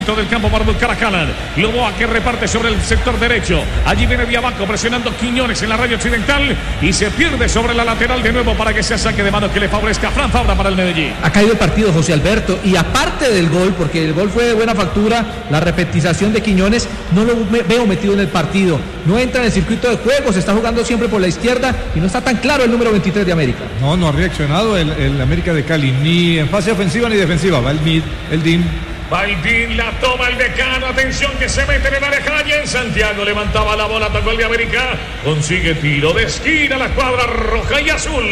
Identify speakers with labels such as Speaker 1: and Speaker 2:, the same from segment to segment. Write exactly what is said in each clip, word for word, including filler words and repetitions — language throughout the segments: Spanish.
Speaker 1: del campo para buscar a Calan. Loboa que reparte sobre el sector derecho. Allí viene Diabaco presionando Quiñones en la raya occidental y se pierde sobre la lateral de nuevo para que sea saque de mano que le favorezca a Fran Fabra para el Medellín.
Speaker 2: Ha caído el partido, José Alberto, y aparte del gol, porque el gol fue de buena factura, la repetización de Quiñones no lo veo metido en el partido. No entra en el circuito de juego, se está jugando siempre por la izquierda y no está tan claro el número veintitrés de América.
Speaker 3: No, no ha reaccionado el, el América de Cali, ni en fase ofensiva ni defensiva. Va el mid, el D I M.
Speaker 1: Baldín la toma el decano, atención que se mete en el área calle en Santiago, levantaba la bola, tocó el de América, consigue tiro de esquina, la cuadra roja y azul.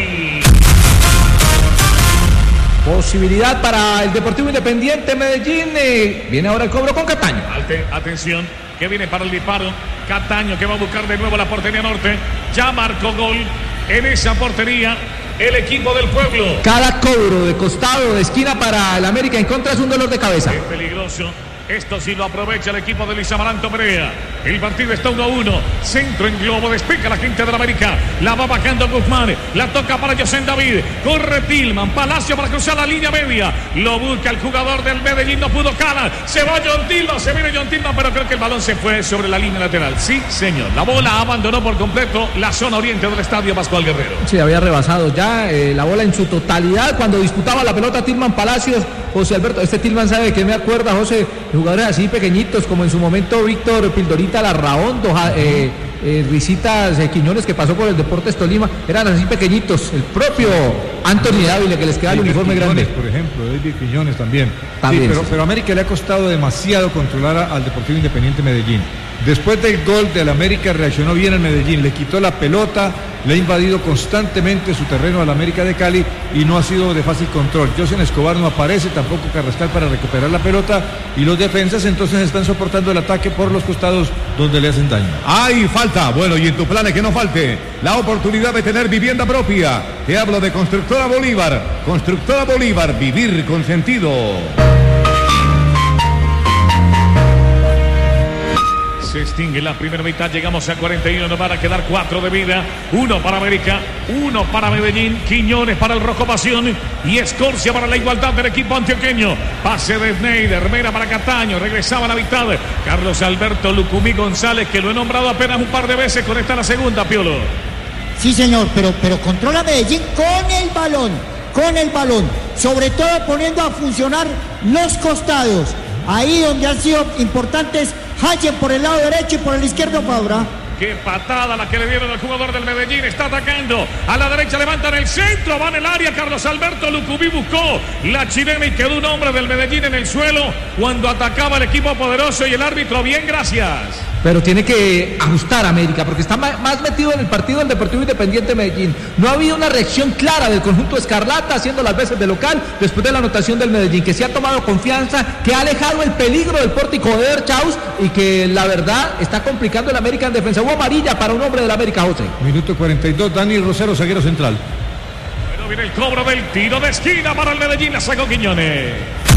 Speaker 2: Posibilidad para el Deportivo Independiente Medellín, eh, viene ahora el cobro con Cataño.
Speaker 1: Alte, atención, que viene para el disparo, Cataño que va a buscar de nuevo la portería norte, ya marcó gol en esa portería. El equipo del pueblo.
Speaker 2: Cada cobro de costado, de esquina para el América en contra es un dolor de cabeza.
Speaker 1: Es peligroso. Esto sí lo aprovecha el equipo de Luis Amaranto Perea. El partido está uno a uno. Centro en globo, despeja la gente de la América. La va bajando Guzmán. La toca para José David. Corre Tillman. Palacio para cruzar la línea media. Lo busca el jugador del Medellín. No pudo Cala. Se va John Tillman. Se viene John Tillman, pero creo que el balón se fue sobre la línea lateral. Sí, señor. La bola abandonó por completo la zona oriente del estadio Pascual Guerrero.
Speaker 2: Sí, había rebasado ya eh, la bola en su totalidad cuando disputaba la pelota Tillman Palacios. José Alberto, este Tillman sabe que me acuerda, José, jugadores así pequeñitos como en su momento Víctor Pildorita Larraondo, eh, eh, Risitas eh, Quiñones que pasó por el Deportes Tolima, eran así pequeñitos. El propio Anthony Dávila que les queda el uniforme
Speaker 3: Quiñones,
Speaker 2: grande.
Speaker 3: Por ejemplo, David Quiñones también.
Speaker 2: también
Speaker 3: sí, pero,
Speaker 2: sí.
Speaker 3: pero a América le ha costado demasiado controlar a, al Deportivo Independiente Medellín. Después del gol del América reaccionó bien el Medellín, le quitó la pelota, le ha invadido constantemente su terreno al América de Cali y no ha sido de fácil control. José Escobar no aparece, tampoco Carrascal para recuperar la pelota y los defensas entonces están soportando el ataque por los costados donde le hacen daño.
Speaker 4: ¡Ay, falta! Bueno, y en tu plan es que no falte la oportunidad de tener vivienda propia. Te hablo de Constructora Bolívar. Constructora Bolívar, vivir con sentido.
Speaker 1: Se extingue la primera mitad, llegamos a cuarenta y uno, nos van a quedar cuatro de vida, uno para América, uno para Medellín, Quiñones para el Rojo Pasión y Escorcia para la igualdad del equipo antioqueño. Pase de Schneider, Mera para Cataño, regresaba a la mitad, Carlos Alberto Lucumí González, que lo he nombrado apenas un par de veces, con esta la segunda, Piolo.
Speaker 5: Sí, señor, pero, pero controla Medellín con el balón, con el balón, sobre todo poniendo a funcionar los costados, ahí donde han sido importantes Hayen por el lado derecho y por el izquierdo Fabra.
Speaker 1: Qué patada la que le dieron al jugador del Medellín. Está atacando. A la derecha levantan el centro. Va en el área. Carlos Alberto Lucumí buscó la chilena y quedó un hombre del Medellín en el suelo cuando atacaba el equipo poderoso y el árbitro. Bien, gracias.
Speaker 2: Pero tiene que ajustar a América porque está más metido en el partido del Deportivo Independiente Medellín. No ha habido una reacción clara del conjunto Escarlata haciendo las veces de local después de la anotación del Medellín, que se ha tomado confianza, que ha alejado el peligro del pórtico de Erchaus y que la verdad está complicando el América en defensa. Hubo amarilla para un hombre del América, José.
Speaker 3: Minuto cuarenta y dos, Dani Rosero, zaguero central.
Speaker 1: Bueno, viene el cobro del tiro de esquina para el Medellín, la sacó Quiñones.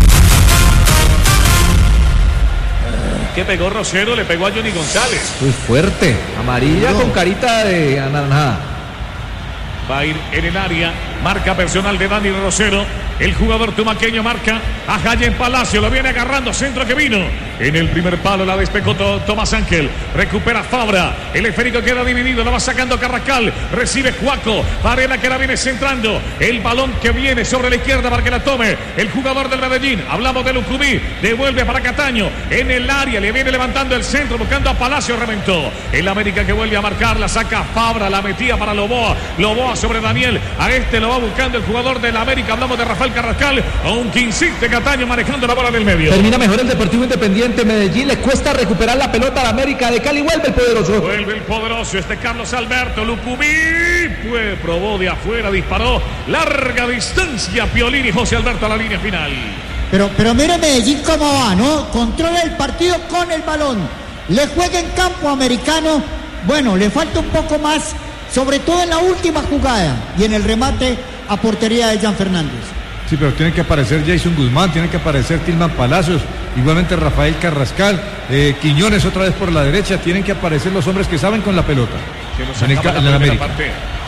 Speaker 1: ¿Qué pegó Rosero? Le pegó a Johnny González.
Speaker 2: Muy fuerte. Amarilla no. Con carita de anaranjada.
Speaker 1: Va a ir en el área. Marca personal de Dani Rosero. El jugador tumaqueño marca a Hayen Palacio. Lo viene agarrando. Centro que vino. En el primer palo la despejó Tomás Ángel. Recupera Fabra. El esférico queda dividido. La va sacando Carrascal. Recibe Juaco. Varela que la viene centrando. El balón que viene sobre la izquierda para que la tome el jugador del Medellín. Hablamos de Lucumí. Devuelve para Cataño. En el área le viene levantando el centro. Buscando a Palacio. Reventó. El América que vuelve a marcar. La saca Fabra. La metía para Loboa. Loboa sobre Daniel. A este lo va buscando el jugador del América. Hablamos de Rafael Carrascal, aunque insiste Cataño manejando la bola del medio.
Speaker 2: Termina mejor el Deportivo Independiente Medellín, le cuesta recuperar la pelota a la América de Cali, vuelve el poderoso.
Speaker 1: Vuelve el poderoso, este Carlos Alberto Lucumí, pues probó de afuera, disparó, larga distancia, Piolín y José Alberto a la línea final.
Speaker 5: Pero, pero mire Medellín cómo va, ¿no? Controla el partido con el balón, le juega en campo americano, bueno, le falta un poco más, sobre todo en la última jugada y en el remate a portería de Jan Fernández.
Speaker 3: Sí, pero tiene que aparecer Jason Guzmán, tiene que aparecer Tillman Palacios, igualmente Rafael Carrascal, eh, Quiñones otra vez por la derecha, tienen que aparecer los hombres que saben con la pelota.
Speaker 1: Se nos acaba en la primera parte.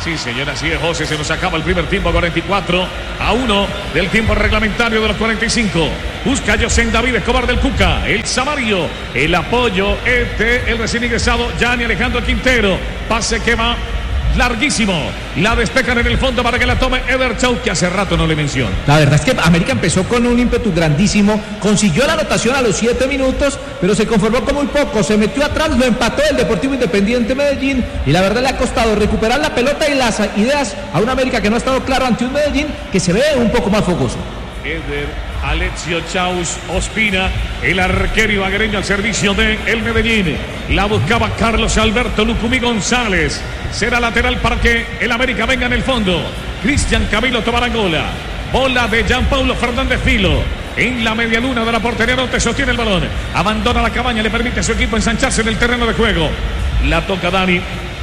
Speaker 1: Sí, señora, así es, José. Se nos acaba el primer tiempo, cuarenta y cuatro a uno del tiempo reglamentario de los cuarenta y cinco. Busca José David Escobar del Cuca. El Samario. El apoyo este, el recién ingresado, Gianni Alejandro Quintero. Pase que va larguísimo. La despejan en el fondo para que la tome Eder Chau, que hace rato no le menciono.
Speaker 2: La verdad es que América empezó con un ímpetu grandísimo, consiguió la anotación a los siete minutos, pero se conformó con muy poco, se metió atrás, lo empató el Deportivo Independiente Medellín y la verdad le ha costado recuperar la pelota y las ideas a un América que no ha estado claro ante un Medellín que se ve un poco más fogoso.
Speaker 1: Eder Alexio Chaus Ospina, el arquero ibaguereño al servicio de el Medellín. La buscaba Carlos Alberto Lucumí González. Será lateral para que el América venga en el fondo. Cristian Camilo Tomarangola. Bola de Jean Paulo Fernández Filo. En la media luna de la portería norte sostiene el balón. Abandona la cabaña, le permite a su equipo ensancharse en el terreno de juego. La toca Dani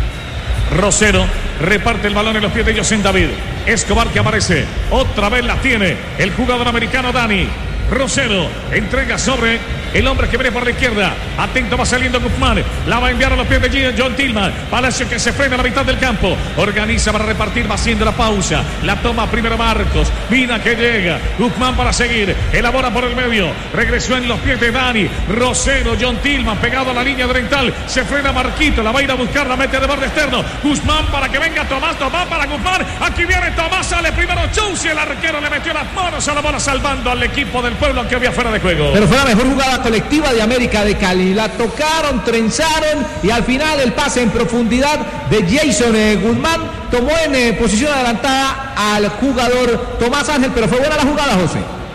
Speaker 1: Rosero, reparte el balón en los pies de José David Escobar, que aparece, otra vez la tiene el jugador americano Dani Rosero, entrega sobre el hombre que viene por la izquierda, atento, va saliendo Guzmán, la va a enviar a los pies de John Tillman, Palacio que se frena a la mitad del campo, organiza para repartir, va haciendo la pausa, la toma primero Marcos, Mina que llega, Guzmán para seguir, elabora por el medio, regresó en los pies de Dani Rosero, John Tillman pegado a la línea oriental, se frena Marquito, la va a ir a buscar, la mete de borde externo, Guzmán para que venga Tomás, Tomás para Guzmán, aquí viene Tomás, sale primero Chausi, el arquero le metió las manos a la bola salvando al equipo del pueblo que había fuera de juego.
Speaker 2: Pero fue la mejor jugada colectiva de América de Cali, la tocaron, trenzaron y al final el pase en profundidad de Jason eh, Guzmán tomó en eh, posición adelantada al jugador Tomás Ángel, pero fue buena la jugada, José.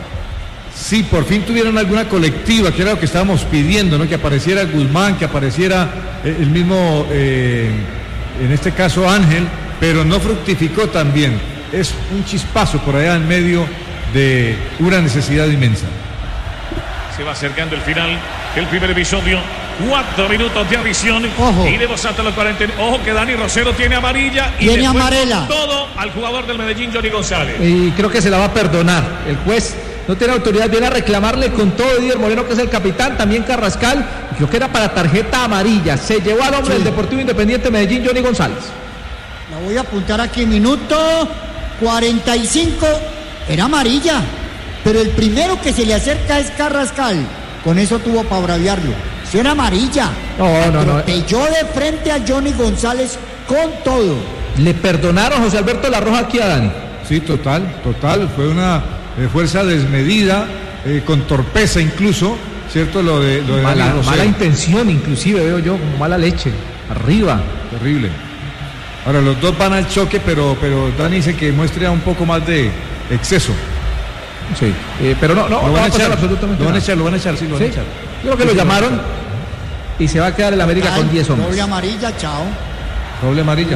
Speaker 3: Sí, por fin tuvieron alguna colectiva, que era lo que estábamos pidiendo, ¿no? Que apareciera Guzmán, que apareciera eh, el mismo, eh, en este caso Ángel, pero no fructificó tan bien. Es un chispazo por allá en medio de una necesidad inmensa.
Speaker 1: Se va acercando el final del primer episodio. Cuatro minutos de adición.
Speaker 5: Ojo.
Speaker 1: Y de hasta los cuarenta. Ojo que Dani Rosero tiene amarilla. Y
Speaker 5: tiene
Speaker 1: le fue
Speaker 5: amarela.
Speaker 1: Todo al jugador del Medellín, Johnny González.
Speaker 2: Y creo que se la va a perdonar. El juez no tiene autoridad, viene a reclamarle con todo Didier Moreno, que es el capitán, también Carrascal. Creo que era para tarjeta amarilla. Se llevó al hombre sí. del Deportivo Independiente Medellín, Johnny González.
Speaker 5: La voy a apuntar aquí, minuto cuarenta y cinco. Era amarilla. Pero el primero que se le acerca es Carrascal. Con eso tuvo para braviarlo. Si era amarilla.
Speaker 2: No, no, no.
Speaker 5: Atropelló de frente a Johnny González con todo.
Speaker 2: Le perdonaron José Alberto La Roja aquí a Dani.
Speaker 3: Sí, total, total. Fue una eh, fuerza desmedida, eh, con torpeza incluso, ¿cierto? Lo de, lo de
Speaker 2: mala,
Speaker 3: Dani Rosero.
Speaker 2: mala intención, inclusive, veo yo, como mala leche. Arriba.
Speaker 3: Terrible. Ahora, los dos van al choque, pero, pero Dani dice que muestra un poco más de exceso.
Speaker 2: Sí, eh, pero no, no,
Speaker 3: lo
Speaker 2: no
Speaker 3: van
Speaker 2: va
Speaker 3: a echar,
Speaker 2: absolutamente
Speaker 3: lo van a
Speaker 2: nada.
Speaker 3: echar, lo van a echar, sí, lo van
Speaker 2: ¿Sí?
Speaker 3: a echar.
Speaker 2: Yo creo que sí, lo llamaron y se va a quedar el América
Speaker 5: Ay,
Speaker 2: con diez hombres.
Speaker 5: Doble amarilla, chao.
Speaker 3: Doble amarilla.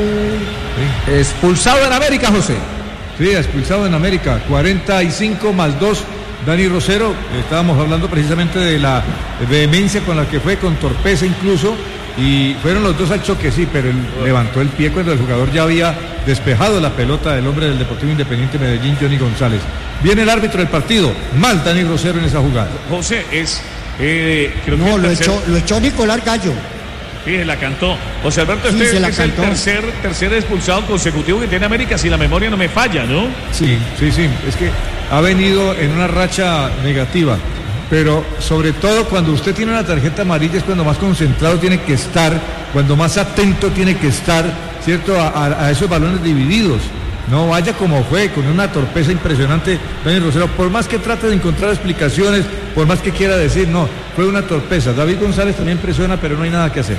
Speaker 2: Uh, sí. Expulsado en América, José.
Speaker 3: Sí, expulsado en América. cuarenta y cinco más dos. Dani Rosero, estábamos hablando precisamente de la vehemencia con la que fue, con torpeza incluso, y fueron los dos al choque, sí, pero él levantó el pie cuando el jugador ya había despejado la pelota del hombre del Deportivo Independiente Medellín, Johnny González. Viene el árbitro del partido, mal Dani Rosero en esa jugada.
Speaker 1: José, es... Eh, creo
Speaker 5: no,
Speaker 1: que
Speaker 5: lo
Speaker 1: tercer...
Speaker 5: echó, lo echó Nicolás Gallo.
Speaker 1: Sí, la cantó. José Alberto,
Speaker 5: Sí,
Speaker 1: este
Speaker 5: se la
Speaker 1: es
Speaker 5: cantó.
Speaker 1: el tercer, tercer expulsado consecutivo que tiene América, si la memoria no me falla, ¿no?
Speaker 3: Sí, sí, sí, es que ha venido en una racha negativa, pero sobre todo cuando usted tiene una tarjeta amarilla es cuando más concentrado tiene que estar, cuando más atento tiene que estar, ¿cierto? A, a, a esos balones divididos. No vaya como fue, con una torpeza impresionante Dani Rosero, por más que trate de encontrar explicaciones, por más que quiera decir, no, fue una torpeza. David González también presiona, pero no hay nada que hacer.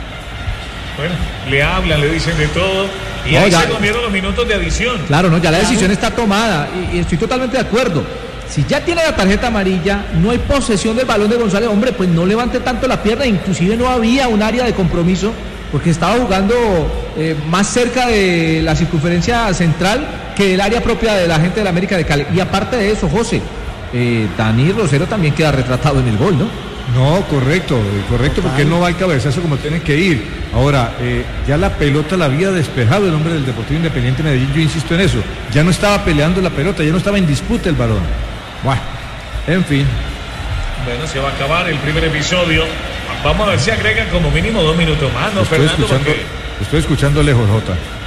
Speaker 1: Bueno, le hablan, le dicen de todo, y
Speaker 2: No,
Speaker 1: ahí
Speaker 2: ya-
Speaker 1: se comieron los minutos de adición.
Speaker 2: Claro, no, ya la
Speaker 5: Claro.
Speaker 2: decisión está tomada y, y estoy totalmente de acuerdo. Si ya tiene la tarjeta amarilla, no hay posesión del balón de González, hombre, pues no levante tanto la pierna, inclusive no había un área de compromiso, porque estaba jugando eh, más cerca de la circunferencia central que del área propia de la gente de la América de Cali. Y aparte de eso, José, eh, Dani Rosero también queda retratado en el gol, ¿no?
Speaker 3: No, correcto, eh, correcto, porque él no va al cabezazo como tiene que ir. Ahora, eh, ya la pelota la había despejado el hombre del Deportivo Independiente Medellín, yo insisto en eso. Ya no estaba peleando la pelota, ya no estaba en disputa el balón. Bueno, en fin.
Speaker 1: Bueno, se va a acabar el primer episodio. Vamos a ver si agregan como mínimo dos minutos más, ¿no,
Speaker 3: Estoy
Speaker 1: Fernando?
Speaker 3: escuchando,
Speaker 1: Porque
Speaker 3: estoy escuchando lejos, Jota.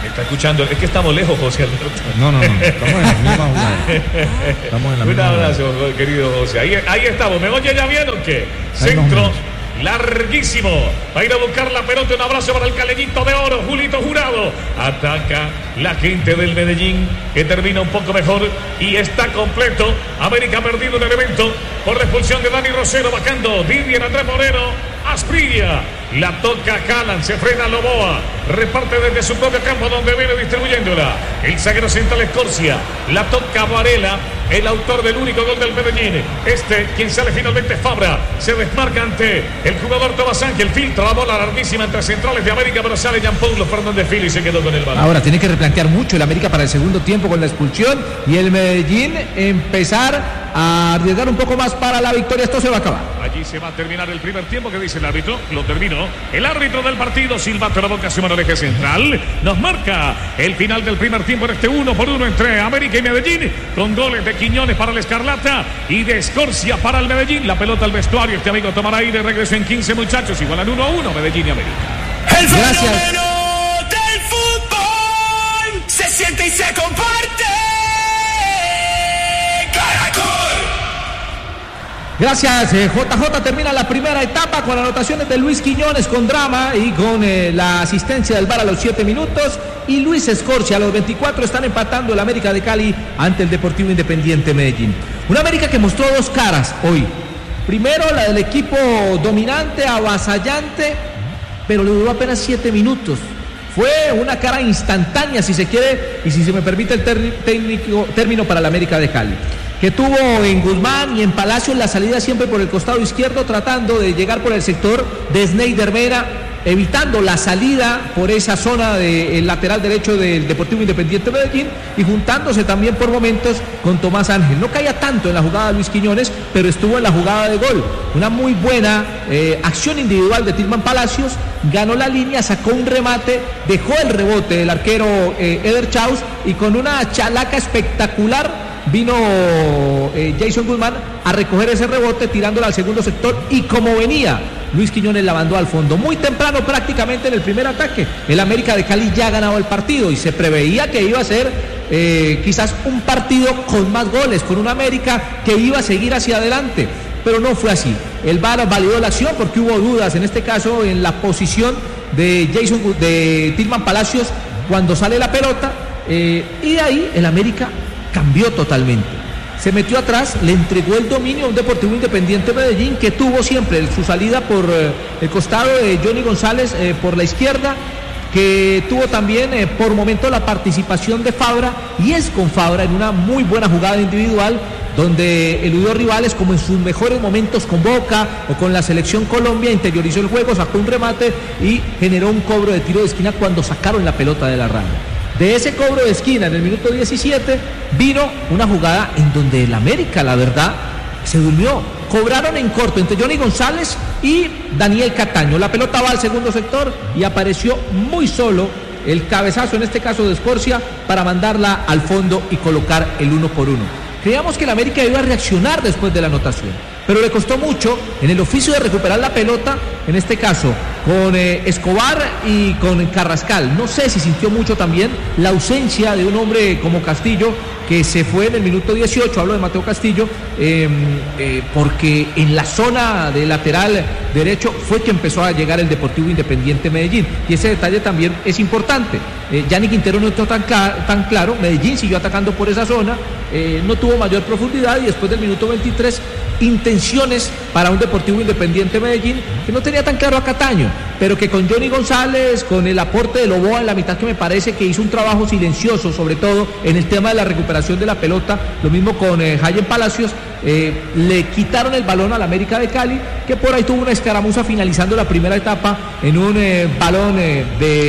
Speaker 1: Me está escuchando, es que estamos lejos, José Alberto.
Speaker 3: No, no, no, estamos en la misma jugada. Estamos en la
Speaker 1: Un
Speaker 3: misma
Speaker 1: abrazo, jugada. Querido José. Ahí, ahí estamos. ¿Me oye ya bien o qué? Centro larguísimo. Va a ir a buscar la pelota. Un abrazo para el caleñito de oro, Julito Jurado. Ataca la gente del Medellín, que termina un poco mejor y está completo. América ha perdido un elemento por la expulsión de Dani Rosero, bajando Didier Andrés Moreno. Asprilla, la toca Calan, se frena Loboa, reparte desde su propio campo donde viene distribuyéndola. El zaguero central Escorcia, la toca Varela, el autor del único gol del Medellín. Este, quien sale finalmente, Fabra, se desmarca ante el jugador Tomás Ángel, filtra la bola larguísima entre centrales de América, pero sale Jean Paulo Fernández Fili y se quedó con el balón.
Speaker 2: Ahora tiene que replantear mucho el América para el segundo tiempo con la expulsión y el Medellín empezar a arriesgar un poco más para la victoria. Esto se va a acabar.
Speaker 1: Allí se va a terminar el primer tiempo. ¿Qué dice el árbitro? Lo terminó. El árbitro del partido, silbato en la boca, su mano de eje central, nos marca el final del primer tiempo en este uno por uno entre América y Medellín, con goles de Quiñones para el Escarlata y de Escorcia para el Medellín. La pelota al vestuario, este amigo tomará aire, regreso en quince, muchachos, igualan uno a uno Medellín y América.
Speaker 6: El
Speaker 2: Gracias.
Speaker 6: fenómeno del fútbol se siente y se comparte. Caracol.
Speaker 2: Gracias, eh, J J. Termina la primera etapa con anotaciones de Luis Quiñones con drama y con eh, la asistencia del V A R a los siete minutos. Y Luis Escorcia a los veinticuatro están empatando el América de Cali ante el Deportivo Independiente Medellín. Una América que mostró dos caras hoy. Primero la del equipo dominante, avasallante, pero le duró apenas siete minutos. Fue una cara instantánea, si se quiere, y si se me permite el ter- técnico, término, para el América de Cali, que tuvo en Guzmán y en Palacios la salida siempre por el costado izquierdo, tratando de llegar por el sector de Sneider Mera, evitando la salida por esa zona del lateral derecho del Deportivo Independiente Medellín y juntándose también por momentos con Tomás Ángel. No caía tanto en la jugada de Luis Quiñones, pero estuvo en la jugada de gol. Una muy buena eh, acción individual de Tilman Palacios, ganó la línea, sacó un remate, dejó el rebote del arquero eh, Eder Chaus y con una chalaca espectacular vino eh, Jason Guzmán a recoger ese rebote tirándola al segundo sector y como venía Luis Quiñones la mandó al fondo. Muy temprano prácticamente en el primer ataque el América de Cali ya ganaba el partido y se preveía que iba a ser eh, quizás un partido con más goles, con un América que iba a seguir hacia adelante, pero no fue así. El V A R validó la acción porque hubo dudas en este caso en la posición de Jason de Tilman Palacios cuando sale la pelota eh, y de ahí el América cambió totalmente. Se metió atrás, le entregó el dominio a un Deportivo Independiente Medellín que tuvo siempre su salida por eh, el costado de Johnny González eh, por la izquierda, que tuvo también eh, por momento la participación de Fabra, y es con Fabra en una muy buena jugada individual donde eludió rivales como en sus mejores momentos con Boca o con la selección Colombia, interiorizó el juego, sacó un remate y generó un cobro de tiro de esquina cuando sacaron la pelota de la raya. De ese cobro de esquina en el minuto diecisiete vino una jugada en donde el América, la verdad, se durmió. Cobraron en corto entre Johnny González y Daniel Cataño. La pelota va al segundo sector y apareció muy solo el cabezazo, en este caso de Escorcia, para mandarla al fondo y colocar el uno por uno. Creíamos que el América iba a reaccionar después de la anotación, pero le costó mucho en el oficio de recuperar la pelota, en este caso con eh, Escobar y con Carrascal. No sé si sintió mucho también la ausencia de un hombre como Castillo, que se fue en el minuto dieciocho, hablo de Mateo Castillo, eh, eh, porque en la zona de lateral derecho fue que empezó a llegar el Deportivo Independiente Medellín, y ese detalle también es importante. eh, Gianni Quintero no entró tan, cl- tan claro, Medellín siguió atacando por esa zona, eh, no tuvo mayor profundidad, y después del minuto veintitrés intenciones para un Deportivo Independiente Medellín que no tenía tan claro a Cataño, pero que con Johnny González, con el aporte de Loboa en la mitad, que me parece que hizo un trabajo silencioso, sobre todo en el tema de la recuperación de la pelota, lo mismo con eh, Jayen Palacios, eh, le quitaron el balón al América de Cali, que por ahí tuvo una escaramuza finalizando la primera etapa en un eh, balón eh,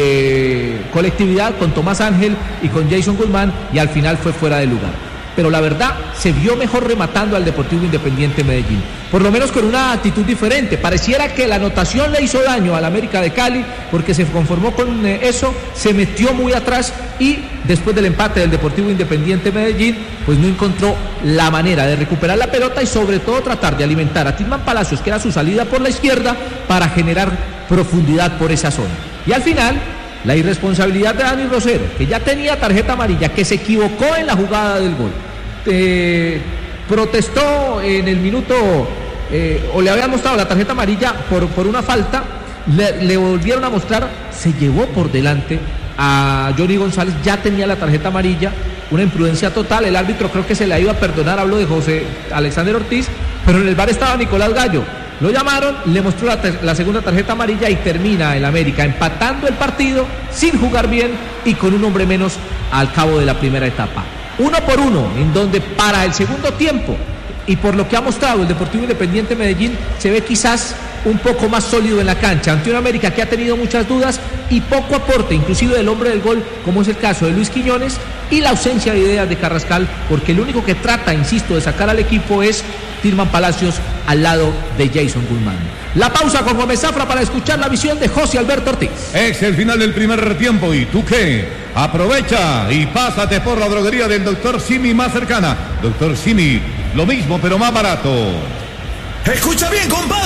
Speaker 2: de colectividad con Tomás Ángel y con Jason Guzmán, y al final fue fuera de lugar. Pero la verdad, se vio mejor rematando al Deportivo Independiente Medellín, por lo menos con una actitud diferente. Pareciera que la anotación le hizo daño al América de Cali, porque se conformó con eso, se metió muy atrás, y después del empate del Deportivo Independiente Medellín, pues no encontró la manera de recuperar la pelota y sobre todo tratar de alimentar a Tilman Palacios, que era su salida por la izquierda, para generar profundidad por esa zona. Y al final la irresponsabilidad de Dani Rosero, que ya tenía tarjeta amarilla, que se equivocó en la jugada del gol. Eh, protestó en el minuto, eh, o le habían mostrado la tarjeta amarilla por, por una falta, le, le volvieron a mostrar, se llevó por delante a Johnny González, ya tenía la tarjeta amarilla, una imprudencia total, el árbitro creo que se la iba a perdonar, habló de José Alexander Ortiz, pero en el V A R estaba Nicolás Gallo, lo llamaron, le mostró la, ter- la segunda tarjeta amarilla y termina el América empatando el partido, sin jugar bien y con un hombre menos al cabo de la primera etapa. Uno por uno, en donde para el segundo tiempo, y por lo que ha mostrado el Deportivo Independiente Medellín, se ve quizás un poco más sólido en la cancha, ante un América que ha tenido muchas dudas y poco aporte, inclusive del hombre del gol, como es el caso de Luis Quiñones, y la ausencia de ideas de Carrascal, porque el único que trata, insisto, de sacar al equipo es Tirman Palacios al lado de Jason Guzmán. La pausa con Gómez Zafra para escuchar la visión de José Alberto Ortiz.
Speaker 4: Es el final del primer tiempo, ¿y tú qué? Aprovecha y pásate por la droguería del doctor Simi más cercana. doctor Simi, lo mismo pero más barato.
Speaker 6: Escucha bien, compadre.